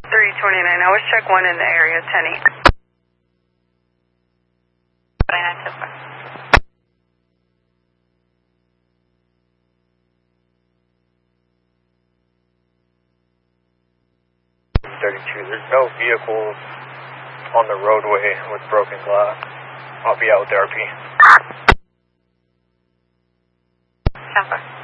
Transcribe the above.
329, I was check 1 in the area, 10-8. 29 so far. There's no vehicles on the roadway with broken glass. I'll be out with the RP. Sounds good.